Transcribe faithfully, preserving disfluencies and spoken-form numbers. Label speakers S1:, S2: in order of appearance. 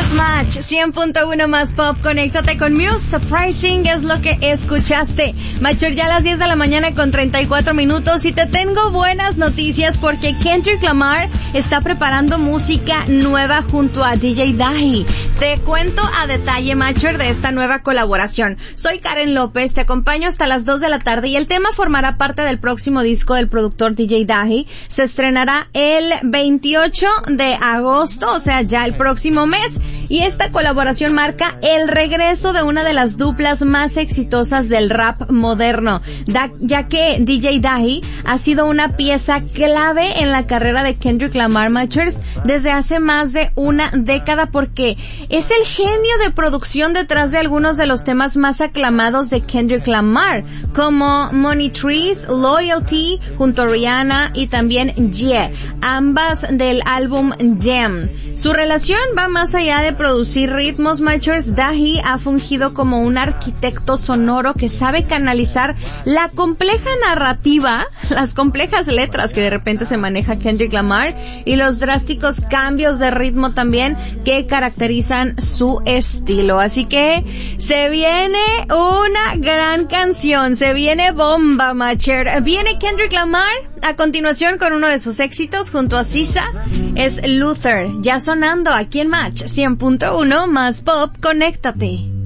S1: Es Match cien punto uno más Pop. Conéctate con Muse. Surprising es lo que escuchaste. Mayor, ya a las diez de la mañana con treinta y cuatro minutos. Y te tengo buenas noticias porque Kendrick Lamar está preparando música nueva junto a D J Dahi. Te cuento a detalle, Mayor, de esta nueva colaboración. Soy Karen López, te acompaño hasta las dos de la tarde y el tema formará parte del próximo disco del productor D J Dahi. Se estrenará el veintiocho de agosto, o sea, ya el próximo mes. Y esta colaboración marca el regreso de una de las duplas más exitosas del rap moderno, da, ya que D J Dahi ha sido una pieza clave en la carrera de Kendrick Lamar, Matchers, desde hace más de una década, porque es el genio de producción detrás de algunos de los temas más aclamados de Kendrick Lamar, como Money Trees, Loyalty, junto a Rihanna, y también Yeah, ambas del álbum Jam. Su relación va más allá de producir ritmos, Matchers. Dahi ha fungido como un arquitecto sonoro que sabe canalizar la compleja narrativa, las complejas letras que de repente se maneja Kendrick Lamar y los drásticos cambios de ritmo también que caracterizan su estilo. Así que se viene una gran canción, se viene bomba, Matcher. Viene Kendrick Lamar a continuación con uno de sus éxitos junto a S Z A, es Luther, ya sonando aquí en Match cien punto uno más Pop. Conéctate.